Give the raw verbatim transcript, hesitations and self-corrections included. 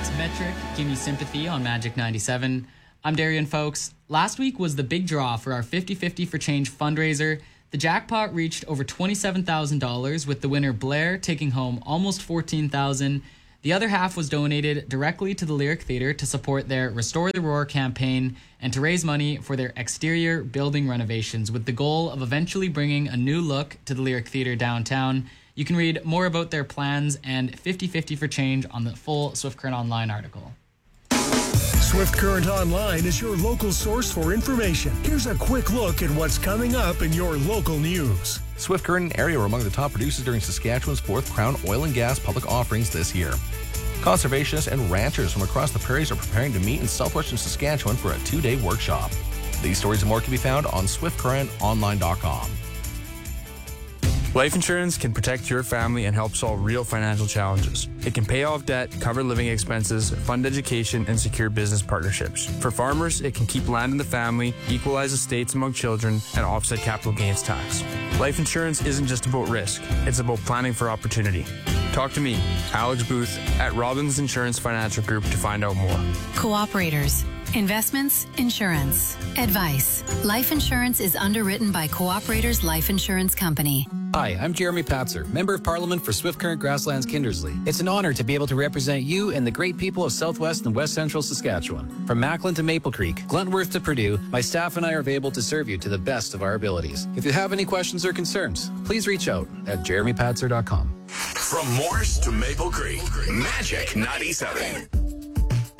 That's Metric, Gimme Sympathy on Magic ninety-seven. I'm Darian, folks. Last week was the big draw for our fifty fifty for Change fundraiser. The jackpot reached over twenty-seven thousand dollars, with the winner Blair taking home almost fourteen thousand dollars. The other half was donated directly to the Lyric Theatre to support their Restore the Roar campaign and to raise money for their exterior building renovations, with the goal of eventually bringing a new look to the Lyric Theatre downtown. You can read more about their plans and fifty fifty for Change on the full Swift Current Online article. Swift Current Online is your local source for information. Here's a quick look at what's coming up in your local news. Swift Current and Area were among the top producers during Saskatchewan's fourth Crown Oil and Gas public offerings this year. Conservationists and ranchers from across the prairies are preparing to meet in southwestern Saskatchewan for a two-day workshop. These stories and more can be found on swift current online dot com. Life insurance can protect your family and help solve real financial challenges. It can pay off debt, cover living expenses, fund education, and secure business partnerships. For farmers, it can keep land in the family, equalize estates among children, and offset capital gains tax. Life insurance isn't just about risk, it's about planning for opportunity. Talk to me, Alex Booth, at Robbins Insurance Financial Group to find out more. Cooperators. Investments, insurance, advice. Life insurance is underwritten by Cooperators Life Insurance Company. Hi, I'm Jeremy Patzer, Member of Parliament for Swift Current Grasslands Kindersley. It's an honor to be able to represent you and the great people of Southwest and West Central Saskatchewan. From Macklin to Maple Creek, Gluntworth to Purdue, my staff and I are able to serve you to the best of our abilities. If you have any questions or concerns, please reach out at jeremy patzer dot com. From Morse to Maple Creek, Magic ninety-seven.